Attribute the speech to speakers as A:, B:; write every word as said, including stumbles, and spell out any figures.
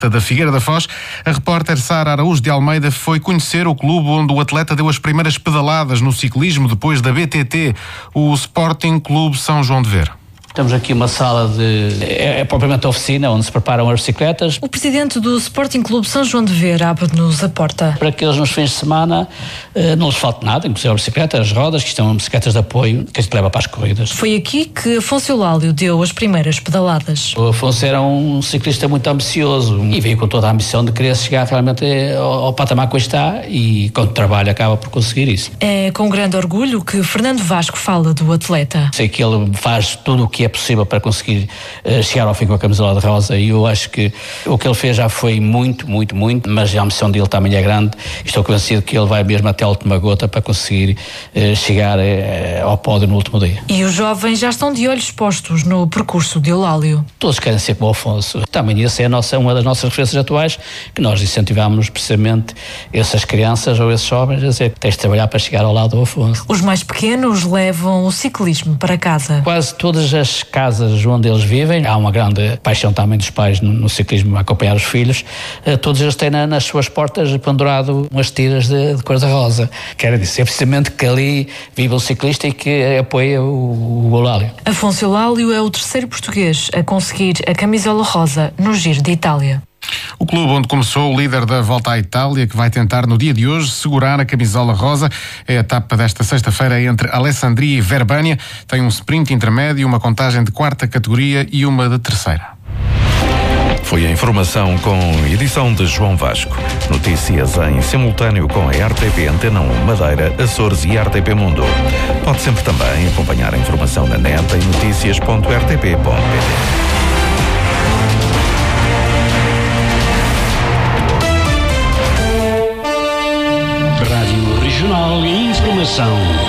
A: da Figueira da Foz, a repórter Sara Araújo de Almeida foi conhecer o clube onde o atleta deu as primeiras pedaladas no ciclismo depois da B T T, o Sporting Clube São João de Ver.
B: Temos aqui uma sala de... é, é propriamente a oficina onde se preparam as bicicletas.
C: O presidente do Sporting Clube São João de Ver abre-nos a porta.
B: Para que eles nos fins de semana eh, não lhes falte nada, inclusive a bicicleta, as rodas, que são bicicletas de apoio, que a gente leva para as corridas.
C: Foi aqui que Afonso Eulálio deu as primeiras pedaladas.
B: O Afonso era um ciclista muito ambicioso e veio com toda a ambição de querer chegar realmente ao, ao patamar que está e, com trabalho, acaba por conseguir isso.
C: É com grande orgulho que Fernando Vasco fala do atleta.
B: Sei que ele faz tudo o que é possível para conseguir uh, chegar ao fim com a camisola de rosa, e eu acho que o que ele fez já foi muito, muito, muito, mas a ambição dele também é grande. Estou convencido que ele vai mesmo até a última gota para conseguir uh, chegar uh, ao pódio no último dia.
C: E os jovens já estão de olhos postos no percurso de Eulálio.
B: Todos querem ser como o Afonso. Também essa é a nossa, uma das nossas referências atuais, que nós incentivamos precisamente essas crianças ou esses jovens a dizer que tens de trabalhar para chegar ao lado do Afonso.
C: Os mais pequenos levam o ciclismo para casa.
B: Quase todas as casas onde eles vivem, há uma grande paixão também dos pais no, no ciclismo, a acompanhar os filhos. Uh, todos eles têm na, nas suas portas pendurado umas tiras de, de cor-de-rosa. Quero dizer, é precisamente que ali vive o ciclista e que apoia o, o Eulálio.
C: Afonso Eulálio é o terceiro português a conseguir a camisola rosa no Giro de Itália.
A: O clube onde começou o líder da Volta à Itália, que vai tentar no dia de hoje segurar a camisola rosa. É a etapa desta sexta-feira entre Alessandria e Verbânia. Tem um sprint intermédio, uma contagem de quarta categoria e uma de terceira.
D: Foi a informação com edição de João Vasco. Notícias em simultâneo com a R T P Antena um, Madeira, Açores e R T P Mundo. Pode sempre também acompanhar a informação na net em notícias ponto r t p ponto p t.
E: Rádio Regional e Informação.